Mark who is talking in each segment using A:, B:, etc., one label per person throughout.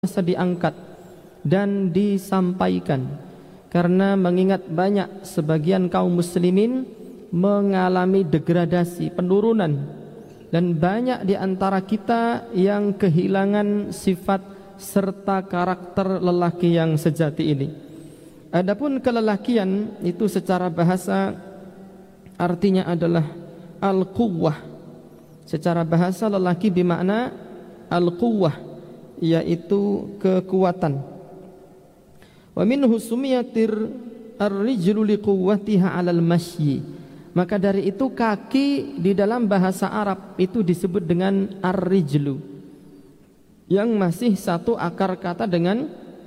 A: diangkat dan disampaikan, karena mengingat banyak sebagian kaum muslimin mengalami degradasi, penurunan, dan banyak di antara kita yang kehilangan sifat serta karakter lelaki yang sejati ini. Adapun kelelakian itu secara bahasa artinya adalah al-quwwah. Secara bahasa lelaki bermakna al-quwwah, yaitu kekuatan. Wa minhu sumiyatir ar-rijlu liquwwatiha 'alal masyi. Maka dari itu kaki di dalam bahasa Arab itu disebut dengan ar-rijlu, yang masih satu akar kata dengan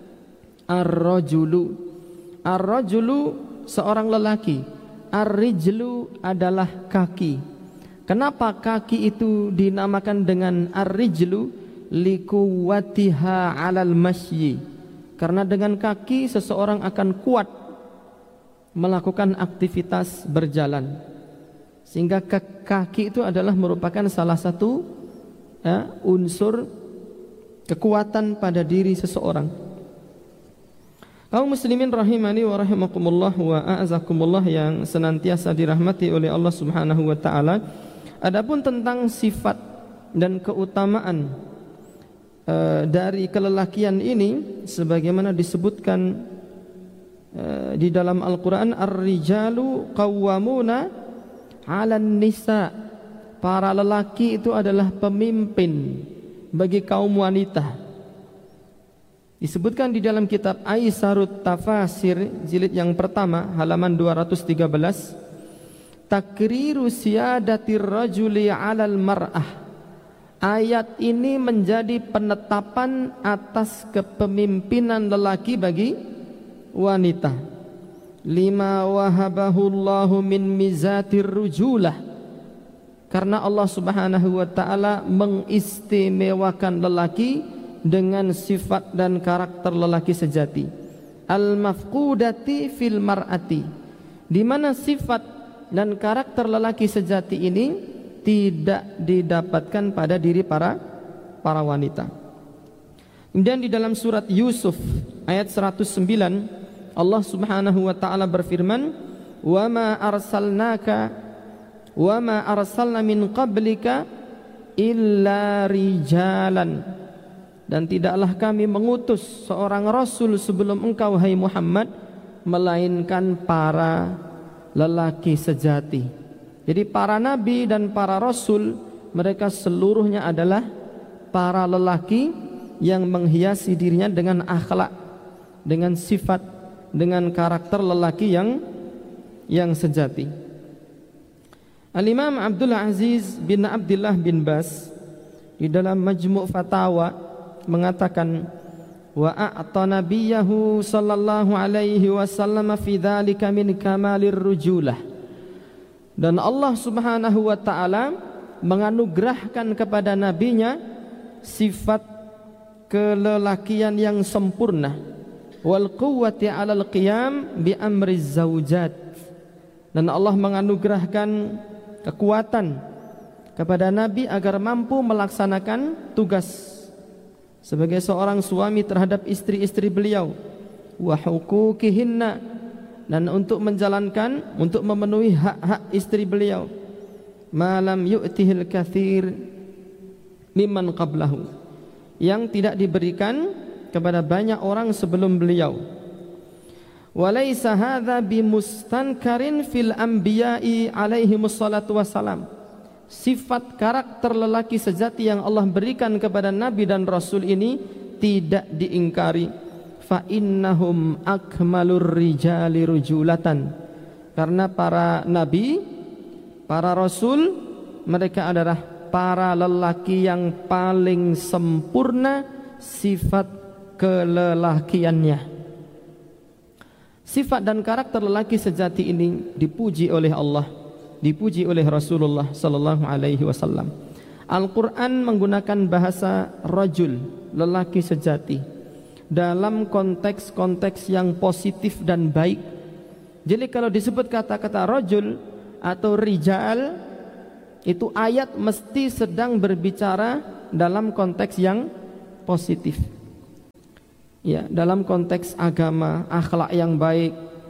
A: ar-rajulu. Ar-rajulu seorang lelaki, ar-rijlu adalah kaki. Kenapa kaki itu dinamakan dengan ar-rijlu? Liquwwatiha 'alal masyi, karena dengan kaki seseorang akan kuat melakukan aktivitas berjalan, sehingga kaki itu adalah merupakan salah satu unsur kekuatan pada diri seseorang. Kaum muslimin rahimani wa rahimakumullah wa a'azakumullah yang senantiasa dirahmati oleh Allah Subhanahu wa taala. Adapun tentang sifat dan keutamaan dari kelelakian ini, sebagaimana disebutkan di dalam Al-Quran, ar-rijalu qawwamuna 'alan nisa. Para lelaki itu adalah pemimpin bagi kaum wanita. Disebutkan di dalam kitab Aisarut Tafasir jilid yang pertama halaman 213, takriru siyadatir rajuli 'alal mar'ah. Ayat ini menjadi penetapan atas kepemimpinan lelaki bagi wanita. Lima wahabahullahu min mizatir rujulah, karena Allah Subhanahu wa taala mengistimewakan lelaki dengan sifat dan karakter lelaki sejati. Al-mafqudati fil mar'ati, di mana sifat dan karakter lelaki sejati ini tidak didapatkan pada diri para wanita. Kemudian di dalam surat Yusuf ayat 109, Allah Subhanahu wa taala berfirman, "Wa ma arsalna min qablika illa rijalan." Dan tidaklah kami mengutus seorang rasul sebelum engkau, hai Muhammad, melainkan para lelaki sejati. Jadi para nabi dan para rasul, mereka seluruhnya adalah para lelaki yang menghiasi dirinya dengan akhlak, dengan sifat, dengan karakter lelaki yang sejati. Al-Imam Abdul Aziz bin Abdullah bin Bas di dalam Majmu' Fatawa mengatakan, wa a'ta nabiyahu sallallahu alaihi wasallam fi dzalika min kamalir rujulah. Dan Allah Subhanahu wa taala menganugerahkan kepada nabinya sifat kelelakian yang sempurna, wal quwwati 'alal qiyam bi amri zaujat. Dan Allah menganugerahkan kekuatan kepada nabi agar mampu melaksanakan tugas sebagai seorang suami terhadap istri-istri beliau, wa huquqihinna, dan untuk menjalankan, untuk memenuhi hak-hak istri beliau, malam yu'tihil kathir mimman qablahu, yang tidak diberikan kepada banyak orang sebelum beliau. Walaysa hadza bimustankarin fil anbiya'i alaihi wassalatu wassalam. Sifat karakter lelaki sejati yang Allah berikan kepada nabi dan rasul ini tidak diingkari. Fa innahum akmalur rijali rujulatan, karena para nabi, para rasul, mereka adalah para lelaki yang paling sempurna sifat kelelakiannya. Sifat dan karakter lelaki sejati ini dipuji oleh Allah, dipuji oleh Rasulullah sallallahu alaihi wasallam. Al-Qur'an menggunakan bahasa rajul, lelaki sejati, dalam konteks-konteks yang positif dan baik. Jadi kalau disebut kata-kata rajul atau rijal, itu ayat mesti sedang berbicara dalam konteks yang positif. ya, dalam konteks agama, akhlak yang baik.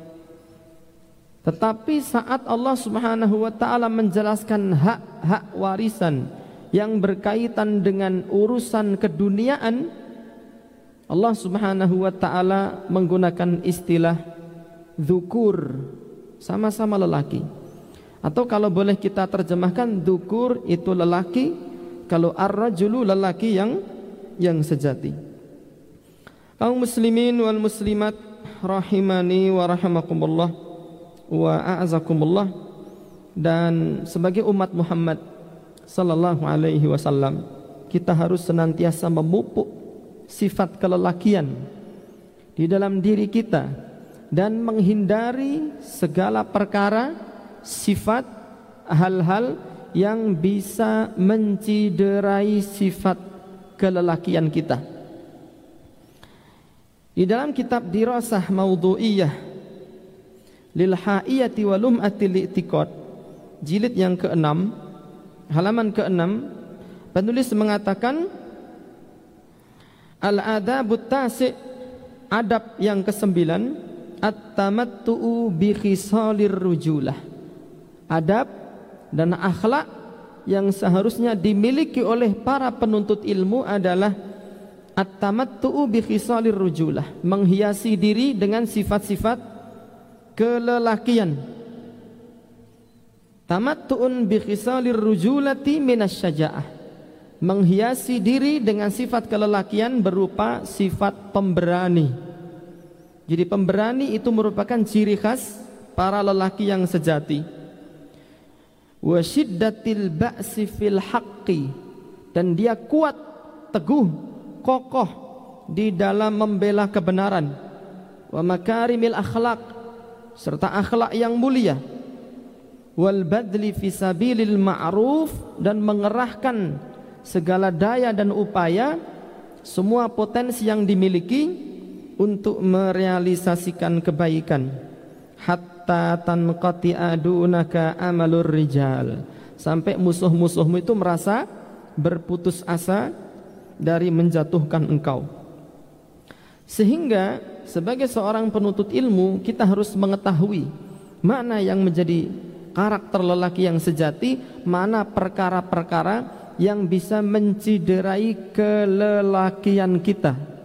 A: Tetapi saat Allah Subhanahu wa taala menjelaskan hak-hak warisan yang berkaitan dengan urusan keduniaan, Allah Subhanahu wa taala menggunakan istilah dzukur, sama-sama lelaki. Atau kalau boleh kita terjemahkan, dzukur itu lelaki, kalau ar-rajulu lelaki yang sejati. Kaum muslimin wal muslimat rahimani wa rahimakumullah wa a'azakumullah, dan sebagai umat Muhammad sallallahu alaihi wasallam, kita harus senantiasa memupuk sifat kelelakian di dalam diri kita dan menghindari segala perkara, sifat, hal-hal yang bisa menciderai sifat kelelakian kita. Di dalam kitab Dirasah Maudhu'iyah lil Haiyati wa Lum'atil I'tiqad, jilid yang ke-6, halaman ke-6, penulis mengatakan al-adabut tasi', adab yang ke-9, at-tamattu'u bi khisalir rujulah, adab dan akhlak yang seharusnya dimiliki oleh para penuntut ilmu adalah at-tamattu'u bi khisalir rujulah, menghiasi diri dengan sifat-sifat kelelakian. Tamattu'un bi khisalir rujulati minasyaja'ah, menghiasi diri dengan sifat kelelakian berupa sifat pemberani. Jadi pemberani itu merupakan ciri khas para lelaki yang sejati. Wa syiddatil ba'si fil haqqi, dan dia kuat, teguh, kokoh di dalam membela kebenaran. Wa makarimil akhlaq, serta akhlak yang mulia. Wal badli fi sabilil ma'ruf, dan mengerahkan segala daya dan upaya, semua potensi yang dimiliki untuk merealisasikan kebaikan. Hatta tanqati'a dunaka amalur rijal, sampai musuh-musuhmu itu merasa berputus asa dari menjatuhkan engkau. Sehingga sebagai seorang penuntut ilmu, kita harus mengetahui mana yang menjadi karakter lelaki yang sejati, mana perkara-perkara yang bisa menciderai kelelakian kita.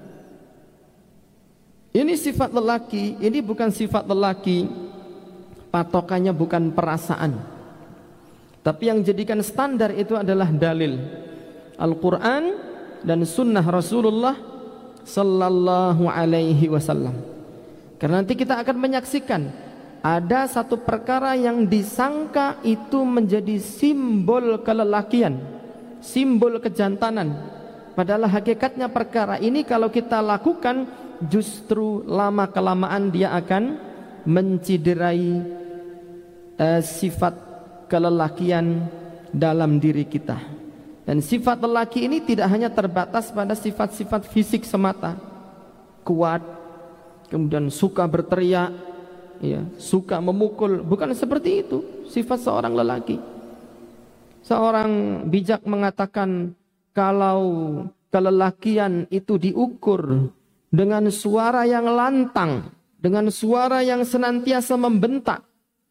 A: Ini sifat lelaki, ini bukan sifat lelaki, patokannya bukan perasaan, tapi yang jadikan standar itu adalah dalil Al-Quran dan sunnah Rasulullah sallallahu alaihi wasallam. Karena nanti kita akan menyaksikan ada satu perkara yang disangka itu menjadi simbol kelelakian, simbol kejantanan, padahal hakikatnya perkara ini kalau kita lakukan justru lama kelamaan dia akan menciderai sifat kelelakian dalam diri kita. Dan sifat lelaki ini tidak hanya terbatas pada sifat-sifat fisik semata, kuat, kemudian suka berteriak, ya, suka memukul, bukan seperti itu sifat seorang lelaki. Seorang bijak mengatakan kalau kelelakian itu diukur dengan suara yang lantang, dengan suara yang senantiasa membentak,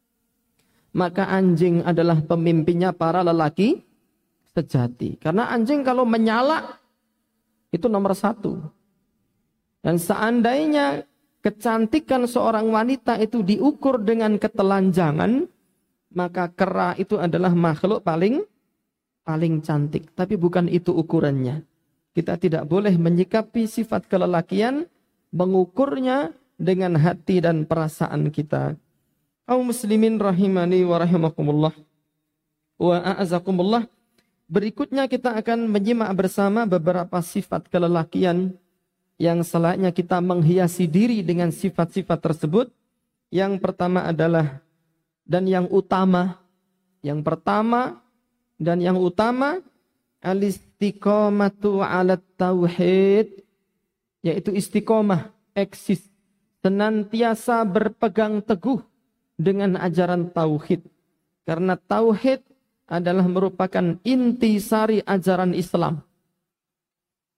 A: maka anjing adalah pemimpinnya para lelaki sejati. Karena anjing kalau menyala itu nomor satu. Dan seandainya kecantikan seorang wanita itu diukur dengan ketelanjangan, maka kera itu adalah makhluk paling cantik. Tapi bukan itu ukurannya. Kita tidak boleh menyikapi sifat kelelakian, mengukurnya dengan hati dan perasaan kita. Kaum muslimin rahimani wa rahimakumullah wa a'azakumullah. Berikutnya kita akan menyimak bersama beberapa sifat kelelakian yang selayaknya kita menghiasi diri dengan sifat-sifat tersebut. Yang pertama adalah dan yang utama, yang pertama dan yang utama, al-istiqamatu 'ala tauhid, yaitu istiqomah, eksis, senantiasa berpegang teguh dengan ajaran tauhid. Karena tauhid adalah merupakan intisari ajaran Islam.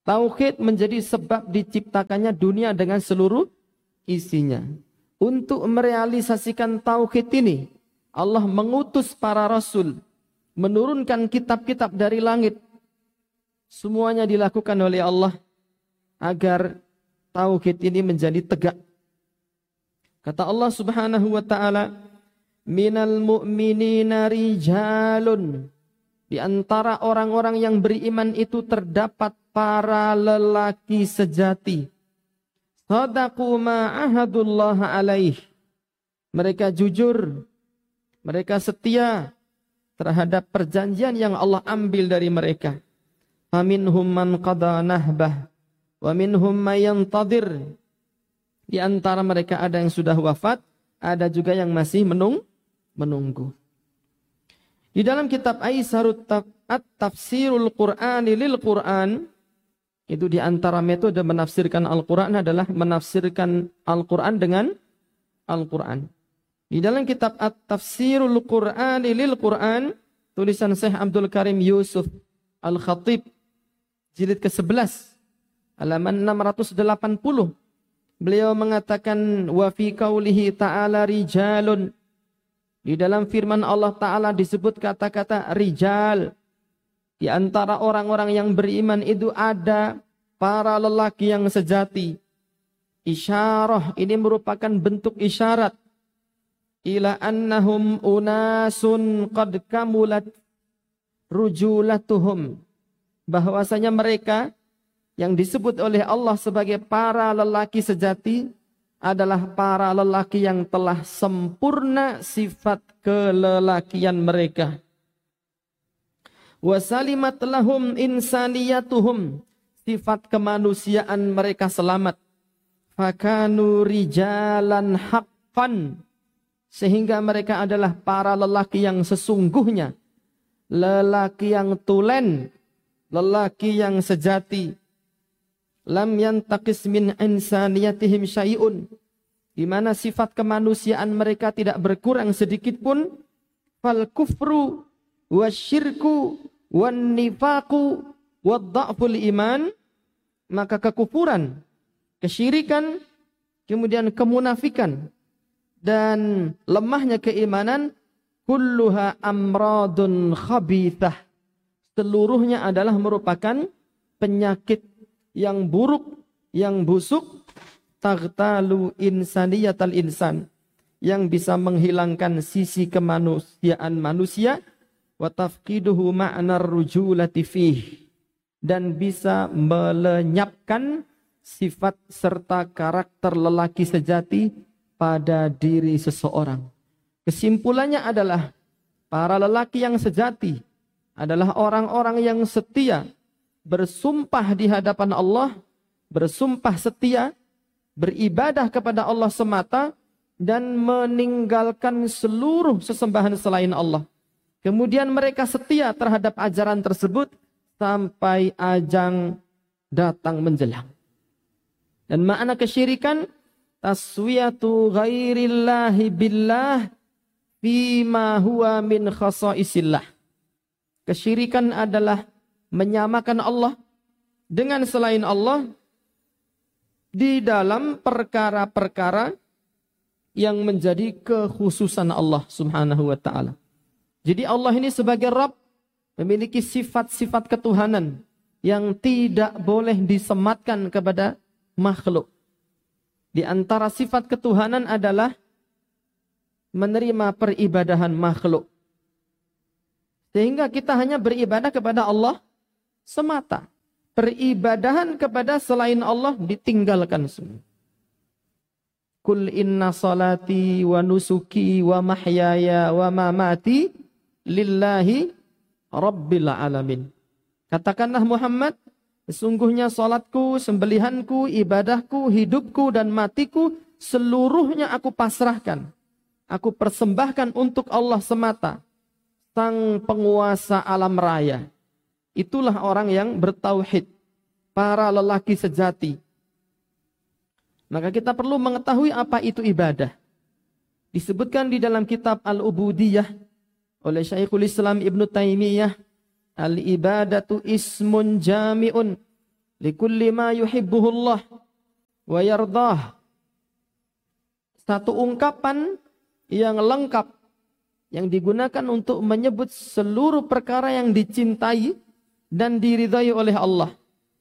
A: Tauhid menjadi sebab diciptakannya dunia dengan seluruh isinya. Untuk merealisasikan tauhid ini, Allah mengutus para rasul, menurunkan kitab-kitab dari langit. Semuanya dilakukan oleh Allah agar tauhid ini menjadi tegak. Kata Allah Subhanahu wa taala, "Minal mu'minina rijalun." Di antara orang-orang yang beriman itu terdapat para lelaki sejati. Sadaqu ma ahadullah alaih. Mereka jujur, mereka setia terhadap perjanjian yang Allah ambil dari mereka. Faminhum man qada nahbah wa minhum may yantadir. Di antara mereka ada yang sudah wafat, ada juga yang masih menunggu. Di dalam kitab Aisarut At-Tafsirul Qur'ani lil Qur'an, itu di antara metode menafsirkan Al-Qur'an adalah menafsirkan Al-Qur'an dengan Al-Qur'an. Di dalam kitab At-Tafsirul Qur'ani lil Qur'an, tulisan Syekh Abdul Karim Yusuf Al-Khatib, jilid ke-11, halaman 680. Beliau mengatakan, wa fi qaulihi ta'ala rijalun. Di dalam firman Allah Ta'ala disebut kata-kata rijal. Di antara orang-orang yang beriman itu ada para lelaki yang sejati. Isyarah ini merupakan bentuk isyarat. Ila annahum unasun qad kamulat rujulatuhum. Bahwasanya mereka yang disebut oleh Allah sebagai para lelaki sejati adalah para lelaki yang telah sempurna sifat kelelakian mereka. Wasalimat lahum insaniyatuhum, sifat kemanusiaan mereka selamat. Fakanu rijalan haqqan, sehingga mereka adalah para lelaki yang sesungguhnya, lelaki yang tulen, lelaki yang sejati. Lam yantaqis min insaniyatihim syai'un, di mana sifat kemanusiaan mereka tidak berkurang sedikit pun. Fal kufru wasyirku wan nifaqu wadda'ful iman, maka kekufuran, kesyirikan, kemudian kemunafikan dan lemahnya keimanan, kulluha amradun khabithah, seluruhnya adalah merupakan penyakit yang buruk, yang busuk, taghtalu insaniyatal insan, yang bisa menghilangkan sisi kemanusiaan manusia, wa tafqiduhu ma'nar rujulati fih, dan bisa melenyapkan sifat serta karakter lelaki sejati pada diri seseorang. Kesimpulannya adalah para lelaki yang sejati adalah orang-orang yang setia, bersumpah di hadapan Allah, bersumpah setia, beribadah kepada Allah semata, dan meninggalkan seluruh sesembahan selain Allah. Kemudian mereka setia terhadap ajaran tersebut sampai ajang datang menjelang. Dan makna kesyirikan, taswiyatu ghairillahi billah fima huwa min khasaisillah. Kesyirikan adalah menyamakan Allah dengan selain Allah di dalam perkara-perkara yang menjadi kekhususan Allah Subhanahu wa ta'ala. Jadi Allah ini sebagai Rabb memiliki sifat-sifat ketuhanan yang tidak boleh disematkan kepada makhluk. Di antara sifat ketuhanan adalah menerima peribadahan makhluk. Sehingga kita hanya beribadah kepada Allah semata. Peribadahan kepada selain Allah ditinggalkan semua. Kul inna salati wa nusuki wa mahyaya wa mamati lillahi rabbil alamin. Katakanlah Muhammad, sesungguhnya salatku, sembelihanku, ibadahku, hidupku dan matiku seluruhnya aku pasrahkan. Aku persembahkan untuk Allah semata, Sang penguasa alam raya. Itulah orang yang bertauhid, para lelaki sejati. Maka kita perlu mengetahui apa itu ibadah. Disebutkan di dalam kitab Al-Ubudiyah oleh Syekhul Islam Ibn Taimiyah, al-ibadatu ismun jami'un likulli ma yuhibbuhullah wa yardah. Satu ungkapan yang lengkap yang digunakan untuk menyebut seluruh perkara yang dicintai dan diridhai oleh Allah.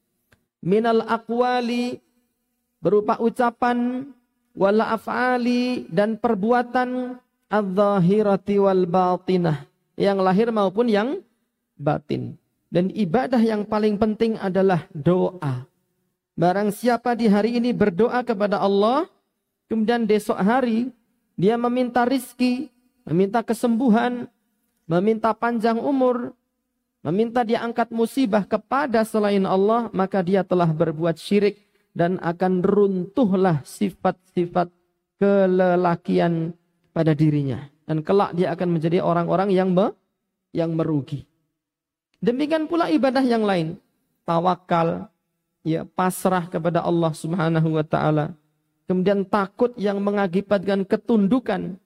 A: Minal aqwali, berupa ucapan, wal af'ali, dan perbuatan, adz-dzahirati wal batinah, yang lahir maupun yang batin. Dan ibadah yang paling penting adalah doa. Barang siapa di hari ini berdoa kepada Allah, kemudian besok hari dia meminta rizki, meminta kesembuhan, meminta panjang umur, meminta diangkat musibah kepada selain Allah, maka dia telah berbuat syirik dan akan runtuhlah sifat-sifat kelelakian pada dirinya. Dan kelak dia akan menjadi orang-orang yang merugi. Demikian pula ibadah yang lain. Tawakal, ya, pasrah kepada Allah Subhanahu wa ta'ala. Kemudian takut yang mengakibatkan ketundukan.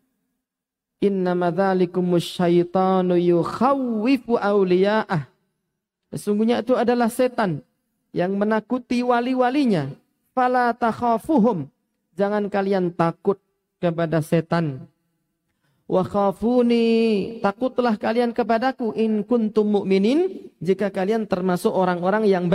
A: Innama dzalikumus syaitanu yukhawwifu awliya'ah. Sesungguhnya itu adalah setan yang menakuti wali-walinya. Fala takhafuhum. Jangan kalian takut kepada setan. Wa khafuni, takutlah kalian kepadaku in kuntum mu'minin, jika kalian termasuk orang-orang yang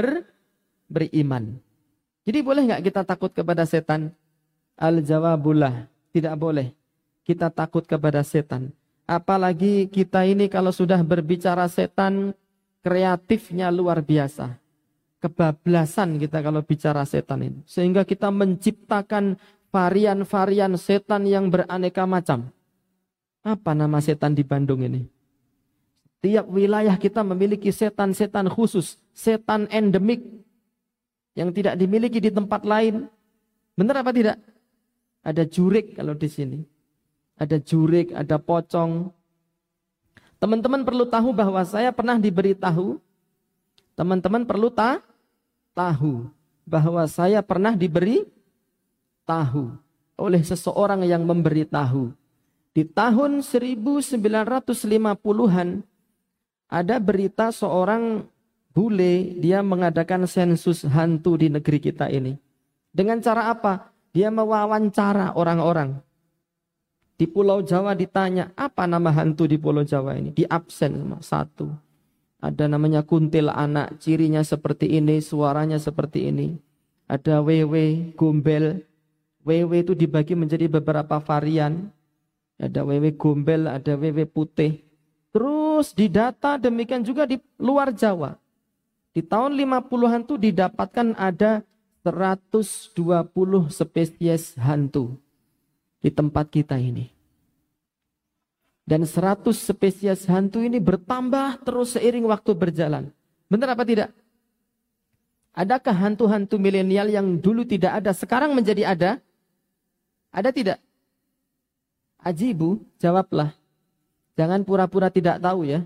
A: beriman. Jadi boleh nggak kita takut kepada setan? Al-jawabullah, tidak boleh kita takut kepada setan. Apalagi kita ini kalau sudah berbicara setan, kreatifnya luar biasa. Kebablasan kita kalau bicara setan ini. Sehingga kita menciptakan varian-varian setan yang beraneka macam. Apa nama setan di Bandung ini? Tiap wilayah kita memiliki setan-setan khusus, setan endemik yang tidak dimiliki di tempat lain. Benar apa tidak? Ada jurik kalau di sini. Ada jurik, ada pocong. Teman-teman perlu tahu bahwa saya pernah diberitahu. Teman-teman perlu tahu bahwa saya pernah diberi tahu oleh seseorang yang memberitahu. Di tahun 1950-an ada berita seorang bule, dia mengadakan sensus hantu di negeri kita ini. Dengan cara apa? Dia mewawancara orang-orang. Di Pulau Jawa ditanya, apa nama hantu di Pulau Jawa ini? Di absen satu. Ada namanya kuntil anak, cirinya seperti ini, suaranya seperti ini. Ada wewe, gombel. Wewe itu dibagi menjadi beberapa varian. Ada wewe gombel, ada wewe putih. Terus didata demikian juga di luar Jawa. Di tahun 50-an itu didapatkan ada 120 spesies hantu di tempat kita ini. Dan 100 spesies hantu ini bertambah terus seiring waktu berjalan. Benar apa tidak? Adakah hantu-hantu milenial yang dulu tidak ada, sekarang menjadi ada? Ada tidak? Ajibu, jawablah. Jangan pura-pura tidak tahu ya.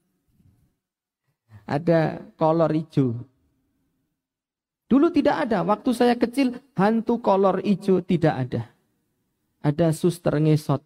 A: Ada kolor hijau. Dulu tidak ada. Waktu saya kecil, hantu kolor hijau tidak ada. Ada suster ngesot.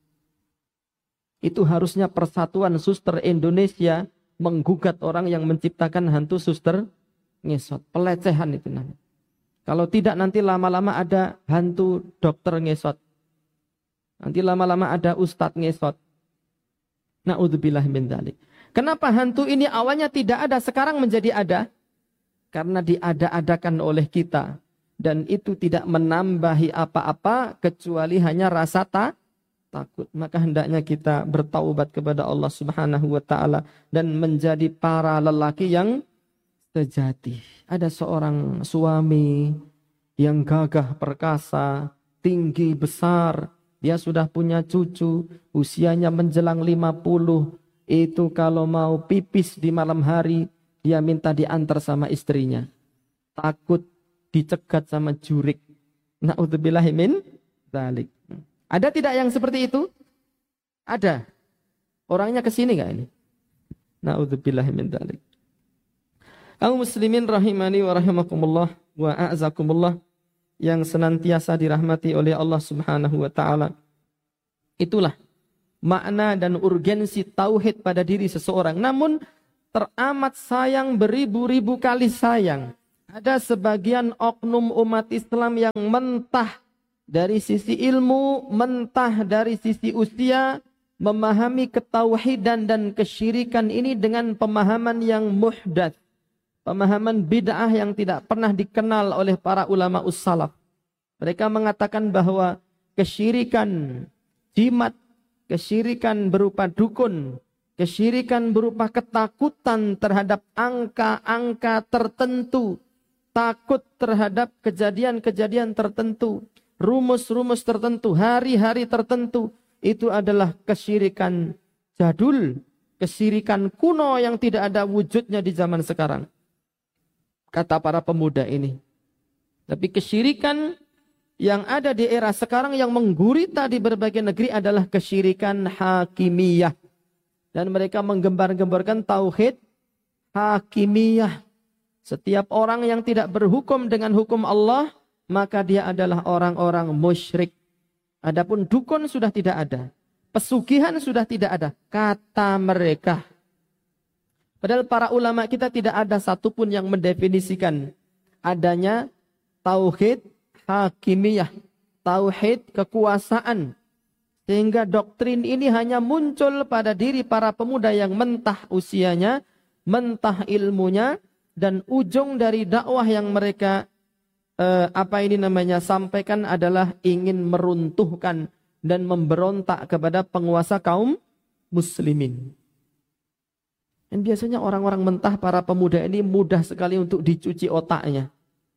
A: Itu harusnya Persatuan Suster Indonesia menggugat orang yang menciptakan hantu suster ngesot. Pelecehan itu namanya. Kalau tidak nanti lama-lama ada hantu dokter ngesot. Nanti lama-lama ada ustadz ngesot. Na'udzubillah min dzalik. Kenapa hantu ini awalnya tidak ada, sekarang menjadi ada? Karena diada-adakan oleh kita. Dan itu tidak menambahi apa-apa kecuali hanya rasa takut. Maka hendaknya kita bertaubat kepada Allah Subhanahu wa ta'ala dan menjadi para lelaki yang sejati. Ada seorang suami yang gagah perkasa, tinggi besar. Dia sudah punya cucu, usianya menjelang 50. Itu kalau mau pipis di malam hari, dia minta diantar sama istrinya. Takut dicegat sama jurik. Na'udzubillahi min dzalik. Ada tidak yang seperti itu? Ada. Orangnya kesini gak ini? Na'udzubillahi min dzalik. Kaum muslimin rahimani wa rahimakumullah wa a'zakumullah, yang senantiasa dirahmati oleh Allah Subhanahu wa ta'ala. Itulah makna dan urgensi tauhid pada diri seseorang. Namun teramat sayang, beribu-ribu kali sayang Ada sebagian oknum umat Islam yang mentah dari sisi ilmu, mentah dari sisi usia, memahami ketauhidan dan kesyirikan ini dengan pemahaman yang muhdats, pemahaman bid'ah yang tidak pernah dikenal oleh para ulama ussalaf. Mereka mengatakan bahwa kesyirikan jimat, kesyirikan berupa dukun, kesyirikan berupa ketakutan terhadap angka-angka tertentu, takut terhadap kejadian-kejadian tertentu, rumus-rumus tertentu, hari-hari tertentu, itu adalah kesyirikan jadul, kesyirikan kuno yang tidak ada wujudnya di zaman sekarang, kata para pemuda ini. Tapi kesyirikan yang ada di era sekarang yang menggurita di berbagai negeri adalah kesyirikan hakimiyah. Dan mereka menggembar-gemborkan tauhid hakimiyah. Setiap orang yang tidak berhukum dengan hukum Allah, maka dia adalah orang-orang musyrik. Adapun dukun sudah tidak ada. Pesugihan sudah tidak ada. Kata mereka. Padahal para ulama kita tidak ada satupun yang mendefinisikan adanya tauhid hakimiyah, tauhid kekuasaan. Sehingga doktrin ini hanya muncul pada diri para pemuda yang mentah usianya, mentah ilmunya, dan ujung dari dakwah yang mereka sampaikan adalah ingin meruntuhkan dan memberontak kepada penguasa kaum muslimin. Dan biasanya orang-orang mentah para pemuda ini mudah sekali untuk dicuci otaknya.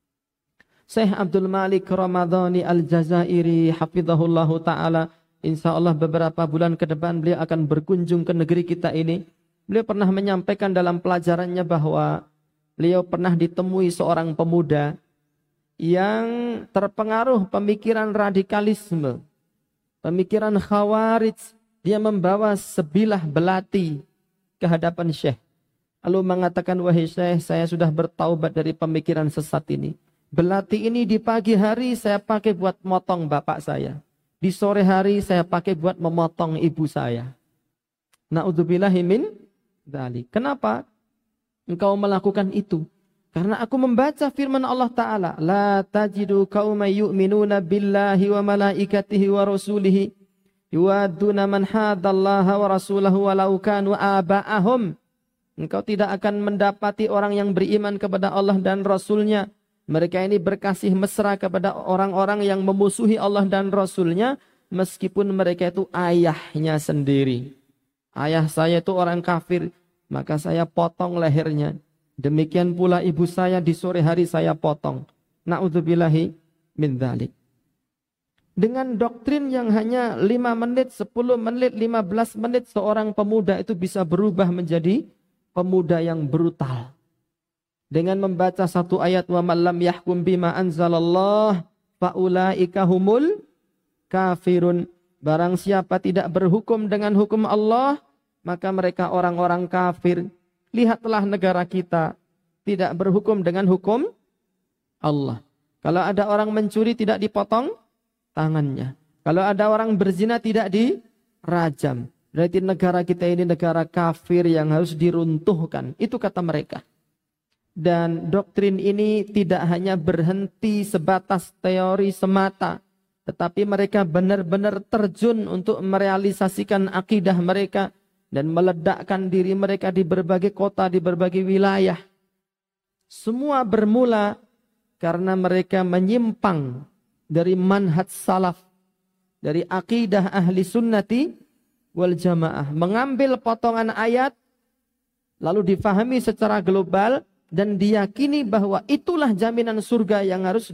A: Syekh Abdul Malik Ramadhani Al-Jazairi hafizahullahu ta'ala, insya Allah beberapa bulan ke depan beliau akan berkunjung ke negeri kita ini. Beliau pernah menyampaikan dalam pelajarannya bahwa beliau pernah ditemui seorang pemuda yang terpengaruh pemikiran radikalisme, pemikiran khawarij. Dia membawa sebilah belati ke hadapan Syekh. Lalu mengatakan, wahai Syekh, saya sudah bertaubat dari pemikiran sesat ini. Belati ini di pagi hari saya pakai buat motong bapak saya. Di sore hari saya pakai buat memotong ibu saya. Na'udzubillahi min dzalik. Kenapa engkau melakukan itu? Karena aku membaca firman Allah Ta'ala. La tajidu qauman yu'minuna billahi wa malaikatihi wa rasulihi yuwadduna man hadallaha wa rasulahu walau kanu aba'ahum. Engkau tidak akan mendapati orang yang beriman kepada Allah dan Rasulnya. Mereka ini berkasih mesra kepada orang-orang yang memusuhi Allah dan Rasulnya, meskipun mereka itu ayahnya sendiri. Ayah saya itu orang kafir, maka saya potong lehernya. Demikian pula ibu saya di sore hari saya potong. Na'udzubillahi min dzalik. Dengan doktrin yang hanya 5 menit, 10 menit, 15 menit, seorang pemuda itu bisa berubah menjadi pemuda yang brutal. Dengan membaca satu ayat, wa man lam yahkum bima anzalallah faulaika humul kafirun. Barang siapa tidak berhukum dengan hukum Allah, maka mereka orang-orang kafir. Lihatlah negara kita tidak berhukum dengan hukum Allah. Kalau ada orang mencuri tidak dipotong tangannya. Kalau ada orang berzina tidak dirajam. Berarti negara kita ini negara kafir yang harus diruntuhkan. Itu kata mereka. Dan doktrin ini tidak hanya berhenti sebatas teori semata, tetapi mereka benar-benar terjun untuk merealisasikan akidah mereka dan meledakkan diri mereka di berbagai kota, di berbagai wilayah. Semua bermula karena mereka menyimpang dari manhaj salaf, dari akidah ahli sunnati wal jamaah, mengambil potongan ayat lalu difahami secara global dan diyakini bahwa itulah jaminan surga yang harus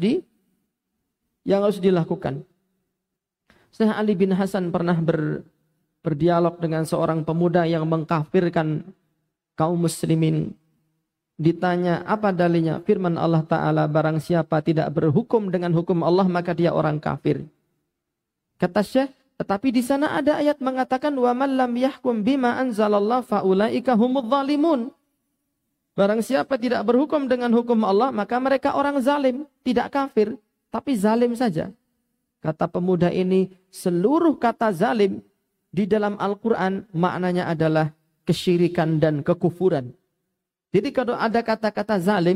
A: dilakukan. Syekh Ali bin Hasan pernah berdialog dengan seorang pemuda yang mengkafirkan kaum muslimin. Ditanya, apa dalilnya? Firman Allah Ta'ala, barang siapa tidak berhukum dengan hukum Allah, maka dia orang kafir. Kata Syekh, tetapi di sana ada ayat mengatakan, wa man lam yahkum bima anzalallah faulaika humudz zalimun. Barang siapa tidak berhukum dengan hukum Allah, maka mereka orang zalim, tidak kafir, tapi zalim saja. Kata pemuda ini, seluruh kata zalim di dalam Al-Quran maknanya adalah kesyirikan dan kekufuran. Jadi kalau ada kata-kata zalim,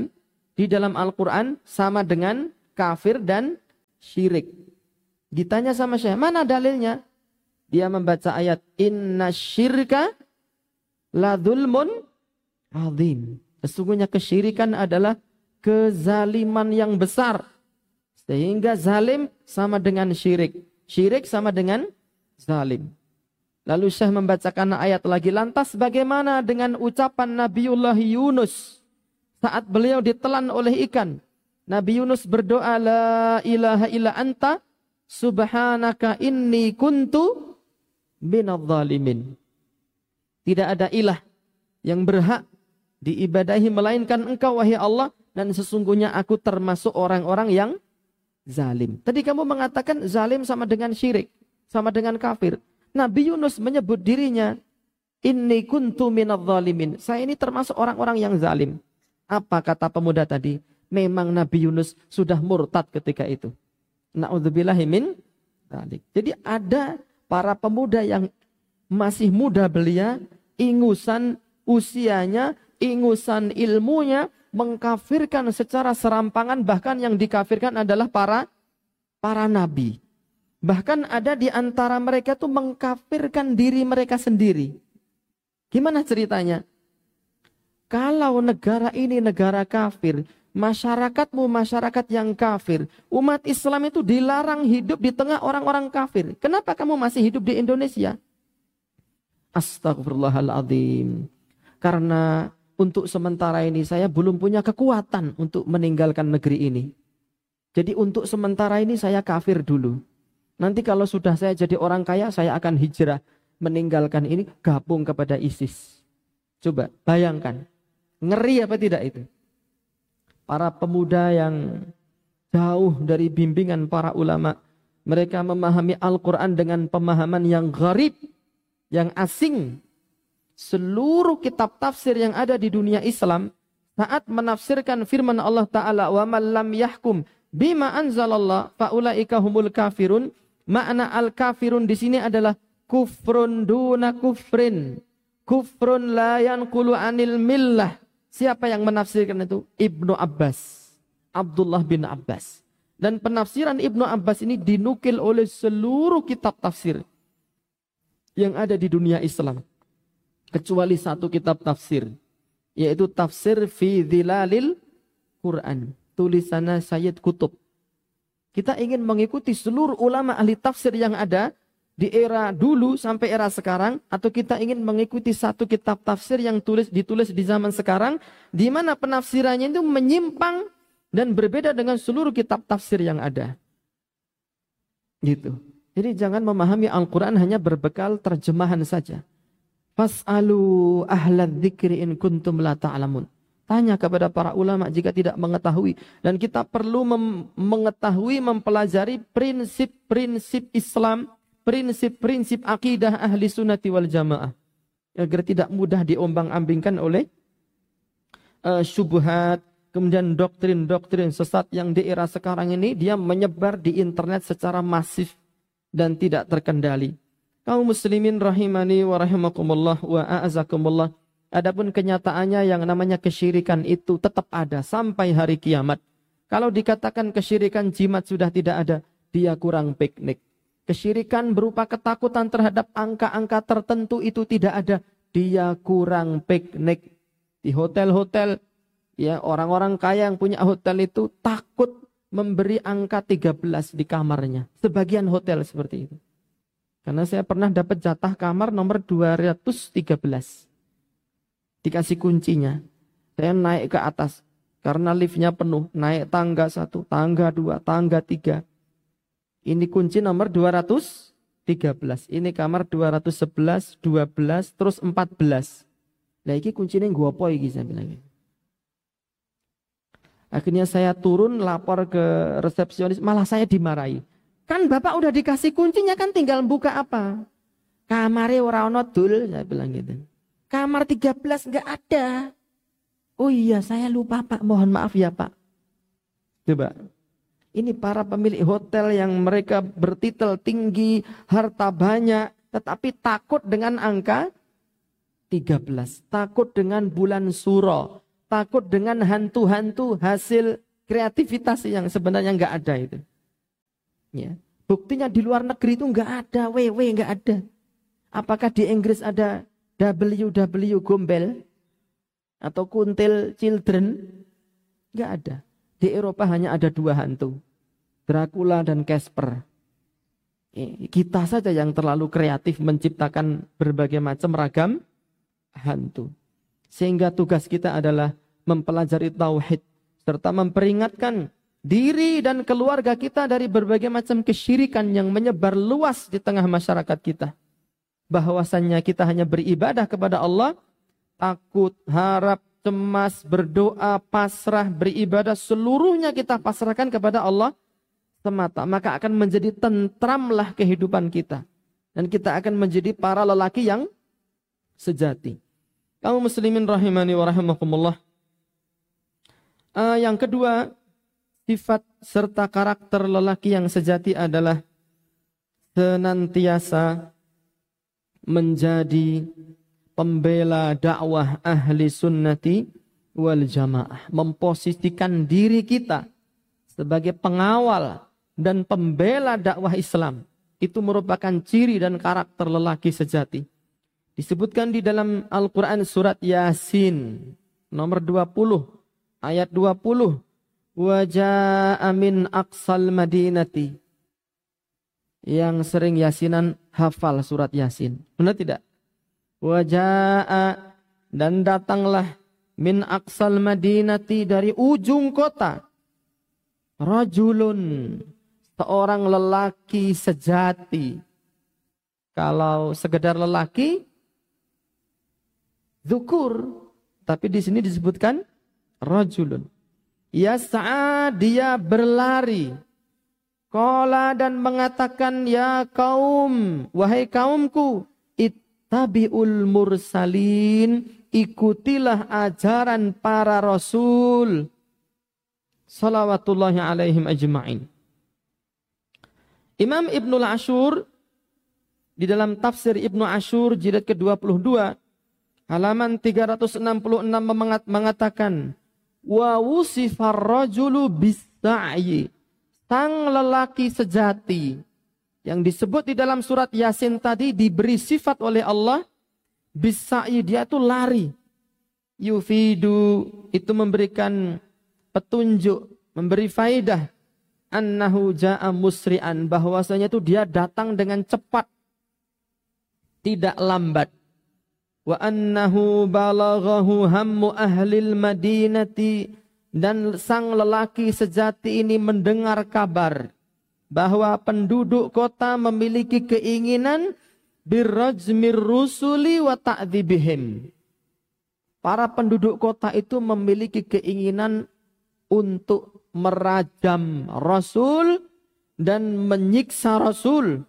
A: di dalam Al-Quran sama dengan kafir dan syirik. Ditanya sama Syekh, mana dalilnya? Dia membaca ayat inna syirka la dzulmun azim. Sesungguhnya kesyirikan adalah kezaliman yang besar. Sehingga zalim sama dengan syirik. Syirik sama dengan zalim. Lalu Syekh membacakan ayat lagi. Lantas bagaimana dengan ucapan Nabiullah Yunus saat beliau ditelan oleh ikan? Nabi Yunus berdoa, la ilaha illa anta subhanaka inni kuntu minadh dhalimin. Tidak ada ilah yang berhak diibadahi melainkan Engkau wahai Allah, dan sesungguhnya aku termasuk orang-orang yang zalim. Tadi kamu mengatakan zalim sama dengan syirik, sama dengan kafir. Nabi Yunus menyebut dirinya, inni kuntu minadh dhalimin. Saya ini termasuk orang-orang yang zalim. Apa kata pemuda tadi? Memang Nabi Yunus sudah murtad ketika itu. Na'udzubillahi min dzalik. Jadi ada para pemuda yang masih muda belia, ingusan usianya, ingusan ilmunya, mengkafirkan secara serampangan, bahkan yang dikafirkan adalah para nabi. Bahkan ada di antara mereka tuh mengkafirkan diri mereka sendiri. Gimana ceritanya? Kalau negara ini negara kafir, masyarakatmu masyarakat yang kafir, umat Islam itu dilarang hidup di tengah orang-orang kafir. Kenapa kamu masih hidup di Indonesia? Astagfirullahaladzim. Karena untuk sementara ini saya belum punya kekuatan untuk meninggalkan negeri ini. Jadi untuk sementara ini saya kafir dulu. Nanti kalau sudah saya jadi orang kaya, saya akan hijrah meninggalkan ini, gabung kepada ISIS. Coba bayangkan. Ngeri apa tidak itu? Para pemuda yang jauh dari bimbingan para ulama. Mereka memahami Al-Quran dengan pemahaman yang gharib, yang asing. Seluruh kitab tafsir yang ada di dunia Islam saat menafsirkan firman Allah Ta'ala, wa man lam yahkum bima anzalallah faulaika humul kafirun. Makna al-kafirun di sini adalah kufrun duna kufrin. Kufrun la yanqulu anil millah. Siapa yang menafsirkan itu? Ibnu Abbas. Abdullah bin Abbas. Dan penafsiran Ibnu Abbas ini dinukil oleh seluruh kitab tafsir yang ada di dunia Islam. Kecuali satu kitab tafsir. Yaitu tafsir fi dhilalil Quran. Tulisannya Sayyid Qutb. Kita ingin mengikuti seluruh ulama ahli tafsir yang ada di era dulu sampai era sekarang, atau kita ingin mengikuti satu kitab tafsir yang ditulis di zaman sekarang, di mana penafsirannya itu menyimpang dan berbeda dengan seluruh kitab tafsir yang ada. Gitu. Jadi jangan memahami Al-Quran hanya berbekal terjemahan saja. Fas'alu ahlad dzikri in kuntum la ta'lamun. Tanya kepada para ulama jika tidak mengetahui. Dan kita perlu mengetahui, mempelajari prinsip-prinsip Islam, prinsip-prinsip akidah ahli sunnati wal jamaah. Agar tidak mudah diombang-ambingkan oleh syubhat, kemudian doktrin-doktrin sesat yang di era sekarang ini dia menyebar di internet secara masif dan tidak terkendali. Kaum muslimin rahimani wa rahimakumullah wa a'azakumullah. Adapun kenyataannya yang namanya kesyirikan itu tetap ada sampai hari kiamat. Kalau dikatakan kesyirikan jimat sudah tidak ada, dia kurang piknik. Kesyirikan berupa ketakutan terhadap angka-angka tertentu itu tidak ada, dia kurang piknik. Di hotel-hotel, ya orang-orang kaya yang punya hotel itu takut memberi angka 13 di kamarnya. Sebagian hotel seperti itu. Karena saya pernah dapat jatah kamar nomor 213. Dikasih kuncinya. Saya naik ke atas. Karena liftnya penuh. Naik tangga 1, tangga 2, tangga 3. Ini kunci nomor 213. Ini kamar 211, 12, terus 14. Nah ini kuncinya gua apa iki saya bilang. Akhirnya saya turun lapor ke resepsionis. Malah saya dimarahi. Kan bapak udah dikasih kuncinya, kan tinggal buka apa? Kamare ora ono dul, saya bilang gitu. Kamar 13 enggak ada. Oh iya, saya lupa Pak. Mohon maaf ya Pak. Coba. Ini para pemilik hotel yang mereka bertitel tinggi, harta banyak, tetapi takut dengan angka 13. Takut dengan bulan Suro. takut dengan hantu-hantu hasil kreativitas yang sebenarnya nggak ada itu. Ya. Buktinya di luar negeri itu nggak ada, nggak ada. Apakah di Inggris ada WW gombel atau kuntil children? Nggak ada. Di Eropa hanya ada 2 hantu, Dracula dan Casper. Kita saja yang terlalu kreatif menciptakan berbagai macam ragam hantu. Sehingga tugas kita adalah mempelajari tauhid serta memperingatkan diri dan keluarga kita dari berbagai macam kesyirikan yang menyebar luas di tengah masyarakat kita. Bahwasannya kita hanya beribadah kepada Allah, takut, harap, cemas, berdoa, pasrah, beribadah, seluruhnya kita pasrahkan kepada Allah semata, maka akan menjadi tentramlah kehidupan kita. Dan kita akan menjadi para lelaki yang sejati. Kaum muslimin rahimani wa rahimakumullah. Yang kedua, sifat serta karakter lelaki yang sejati adalah senantiasa menjadi pembela dakwah ahli sunnati wal jamaah. Memposisikan diri kita sebagai pengawal dan pembela dakwah Islam. Itu merupakan ciri dan karakter lelaki sejati. Disebutkan di dalam Al-Quran surat Yasin nomor 20 ayat 20. Waja'a min aqsal madinati. Yang sering yasinan hafal surat Yasin. Benar tidak? Waja'a, dan datanglah min aqsal madinati, dari ujung kota, rajulun, seorang lelaki sejati. Kalau sekedar lelaki, dzukur, tapi di sini disebutkan rajulun. Yas'a, dia berlari. Qala, dan mengatakan, ya kaum, wahai kaumku, ittabi'ul mursalin, ikutilah ajaran para rasul salawatullahi alaihim ajma'in. Imam Ibnul Ashur di dalam tafsir Ibnu Ashur jilid ke-22 halaman 366 mengatakan, wa wusifar rajulu bis-sa'yi, sang lelaki sejati yang disebut di dalam surat Yasin tadi diberi sifat oleh Allah bis-sa'yi, dia itu lari. Yufidu, itu memberikan petunjuk, memberi faidah, annahu ja'a musri'an, bahwasanya itu dia datang dengan cepat, tidak lambat. Wa annahu balaghahu hammu ahlil madinati, dan sang lelaki sejati ini mendengar kabar bahwa penduduk kota memiliki keinginan birrajmir rusuli wa ta'dzibihim. Para penduduk kota itu memiliki keinginan untuk merajam Rasul dan menyiksa Rasul.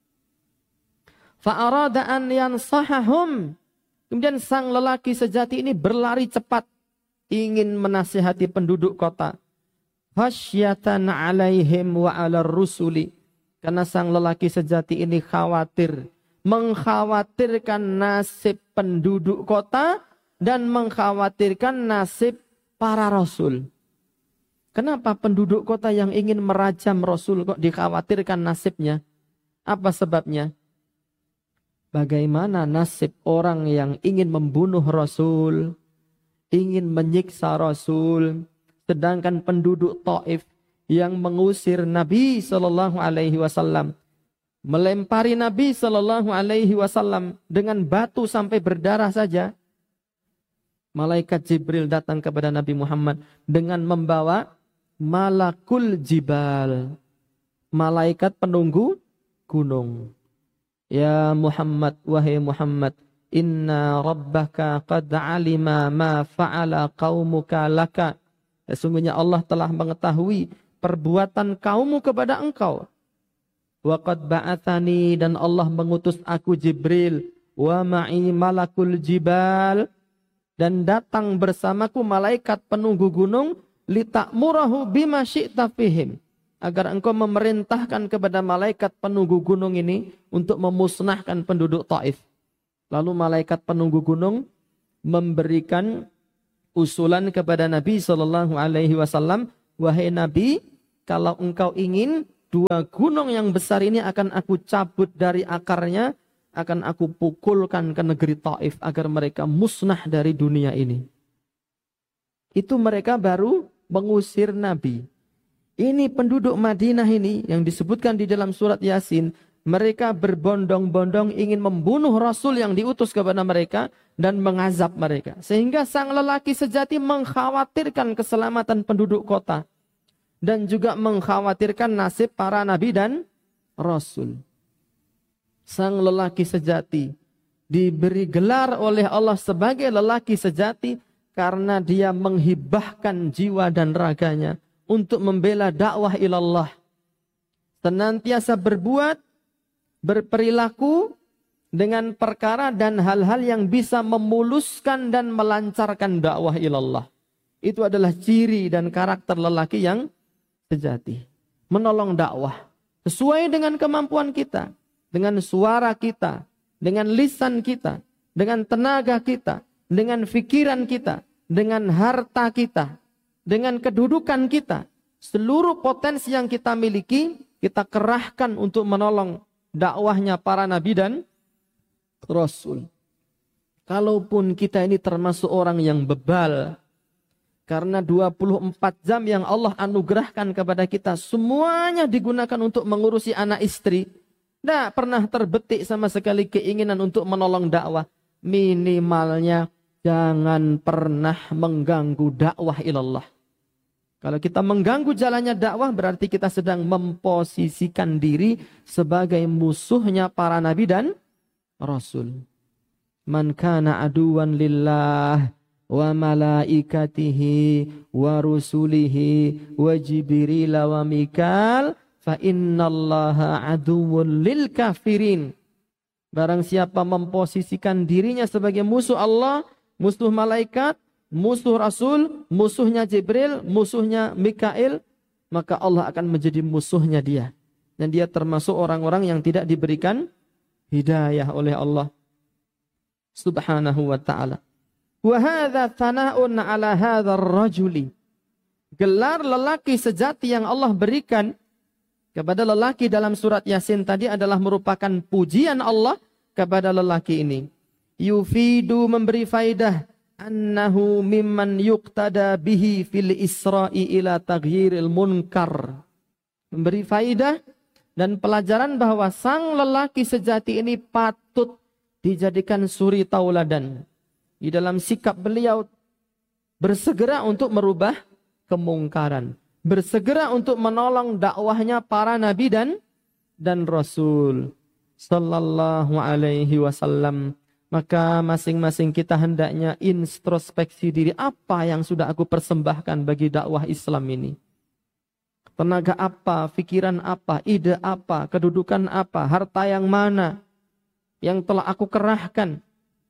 A: Fa'arada an yansahahum. Kemudian sang lelaki sejati ini berlari cepat, ingin menasihati penduduk kota. Khasyatan alaihim wa ala rusuli. Karena sang lelaki sejati ini khawatir, mengkhawatirkan nasib penduduk kota dan mengkhawatirkan nasib para rasul. Kenapa penduduk kota yang ingin merajam Rasul kok dikhawatirkan nasibnya? Apa sebabnya? Bagaimana nasib orang yang ingin membunuh Rasul, ingin menyiksa Rasul, sedangkan penduduk Taif yang mengusir Nabi Sallallahu Alaihi Wasallam, melempari Nabi Sallallahu Alaihi Wasallam dengan batu sampai berdarah saja. Malaikat Jibril datang kepada Nabi Muhammad dengan membawa malakul jibal, malaikat penunggu gunung. Ya Muhammad, wahai Muhammad, inna rabbaka qad alima ma fa'ala qaumuka laka. Sesungguhnya Allah telah mengetahui perbuatan kaummu kepada engkau. Wa qad ba'athani, dan Allah mengutus aku Jibril, wa ma'i malakul jibal, dan datang bersamaku malaikat penunggu gunung, lita'murahu bima syi'ta fihim, agar engkau memerintahkan kepada malaikat penunggu gunung ini untuk memusnahkan penduduk Taif. Lalu malaikat penunggu gunung memberikan usulan kepada Nabi sallallahu alaihi wasallam, wahai Nabi, kalau engkau ingin, dua gunung yang besar ini akan aku cabut dari akarnya, akan aku pukulkan ke negeri Taif agar mereka musnah dari dunia ini. Itu mereka baru mengusir Nabi. Ini penduduk Madinah ini yang disebutkan di dalam surat Yasin, mereka berbondong-bondong ingin membunuh Rasul yang diutus kepada mereka dan mengazab mereka. Sehingga sang lelaki sejati mengkhawatirkan keselamatan penduduk kota. Dan juga mengkhawatirkan nasib para nabi dan Rasul. Sang lelaki sejati diberi gelar oleh Allah sebagai lelaki sejati karena dia menghibahkan jiwa dan raganya untuk membela dakwah ilallah. Senantiasa berbuat, berperilaku dengan perkara dan hal-hal yang bisa memuluskan dan melancarkan dakwah ilallah. Itu adalah ciri dan karakter lelaki yang sejati. Menolong dakwah sesuai dengan kemampuan kita, dengan suara kita, dengan lisan kita, dengan tenaga kita, dengan pikiran kita, dengan harta kita, dengan kedudukan kita. Seluruh potensi yang kita miliki, kita kerahkan untuk menolong dakwahnya para nabi dan Rasul. Kalaupun kita ini termasuk orang yang bebal, karena 24 jam yang Allah anugerahkan kepada kita, semuanya digunakan untuk mengurusi anak istri. Tidak pernah terbetik sama sekali keinginan untuk menolong dakwah. Minimalnya jangan pernah mengganggu dakwah ilallah. Kalau kita mengganggu jalannya dakwah, berarti kita sedang memposisikan diri sebagai musuhnya para nabi dan Rasul. Man kana aduwan lillah wa malaikatihi wa rusulihi wa jibril wa mikal fa innallaha aduwwul lil kafirin. Barang siapa memposisikan dirinya sebagai musuh Allah, musuh malaikat, musuh Rasul, musuhnya Jibril, musuhnya Mikail, maka Allah akan menjadi musuhnya dia. Dan dia termasuk orang-orang yang tidak diberikan hidayah oleh Allah Subhanahu wa ta'ala. Wa hadza thana'un 'ala hadzal rajuli. Gelar lelaki sejati yang Allah berikan kepada lelaki dalam surat Yasin tadi adalah merupakan pujian Allah kepada lelaki ini. Yufidu, memberi faidah, annahu mimman yuqtada bihi fil isra'i ila taghyiril munkar. Memberi faidah dan pelajaran bahwa sang lelaki sejati ini patut dijadikan suri tauladan di dalam sikap beliau bersegera untuk merubah kemungkaran, bersegera untuk menolong dakwahnya para nabi dan Rasul sallallahu alaihi wasallam. Maka masing-masing kita hendaknya introspeksi diri, apa yang sudah aku persembahkan bagi dakwah Islam ini. Tenaga apa, pikiran apa, ide apa, kedudukan apa, harta yang mana yang telah aku kerahkan